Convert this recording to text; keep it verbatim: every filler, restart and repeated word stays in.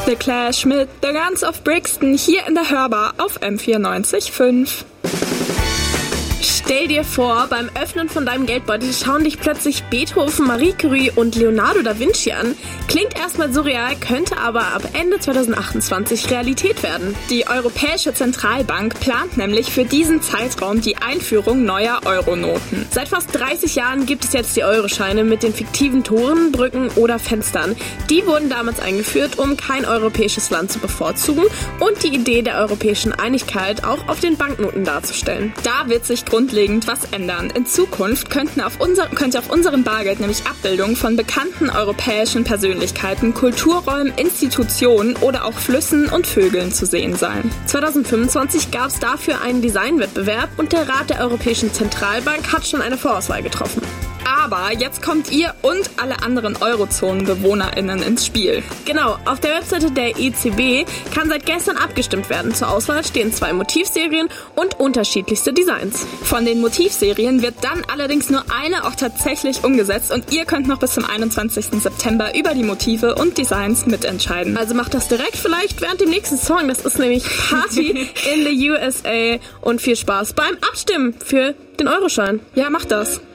The Clash mit The Guns of Brixton hier in der Hörbar auf M vierundneunzig Komma fünf. Stell dir vor, beim Öffnen von deinem Geldbeutel schauen dich plötzlich Beethoven, Marie Curie und Leonardo da Vinci an. Klingt erstmal surreal, könnte aber ab Ende zwanzig achtundzwanzig Realität werden. Die Europäische Zentralbank plant nämlich für diesen Zeitraum die Einführung neuer Euronoten. Seit fast dreißig Jahren gibt es jetzt die Euroscheine mit den fiktiven Toren, Brücken oder Fenstern. Die wurden damals eingeführt, um kein europäisches Land zu bevorzugen und die Idee der europäischen Einigkeit auch auf den Banknoten darzustellen. Da wird sich grundlegend was ändern. In Zukunft könnten auf unser, könnte auf unserem Bargeld nämlich Abbildungen von bekannten europäischen Persönlichkeiten, Kulturräumen, Institutionen oder auch Flüssen und Vögeln zu sehen sein. zwanzig fünfundzwanzig gab es dafür einen Designwettbewerb und der Rat der Europäischen Zentralbank hat schon eine Vorauswahl getroffen. Aber jetzt kommt ihr und alle anderen Eurozonen-BewohnerInnen ins Spiel. Genau, auf der Webseite der E Z B kann seit gestern abgestimmt werden. Zur Auswahl stehen zwei Motivserien und unterschiedlichste Designs. Von den Motivserien wird dann allerdings nur eine auch tatsächlich umgesetzt und ihr könnt noch bis zum einundzwanzigsten September über die Motive und Designs mitentscheiden. Also macht das direkt vielleicht während dem nächsten Song. Das ist nämlich Party in the U S A und viel Spaß beim Abstimmen für den Euroschein. Ja, macht das.